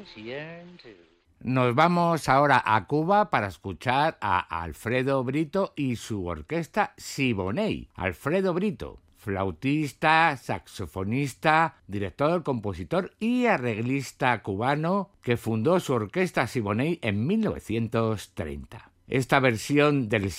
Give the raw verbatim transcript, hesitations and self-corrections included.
Nos vamos ahora a Cuba para escuchar a Alfredo Brito y su orquesta Siboney. Alfredo Brito, flautista, saxofonista, director, compositor y arreglista cubano que fundó su orquesta Siboney en mil novecientos treinta. Esta versión del